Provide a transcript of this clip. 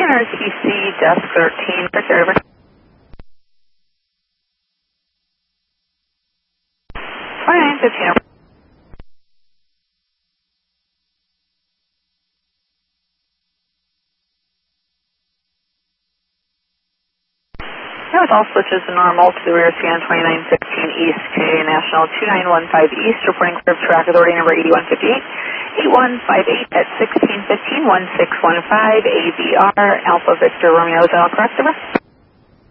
RTC Desk 13 for server. 2915. With all switches to normal to the rear scan 2916 East, KA National 2915 East, reporting clear track authority number 8158, 8158 at 1615 1615 AVR Alpha Victor Romeo, is that all correct, over?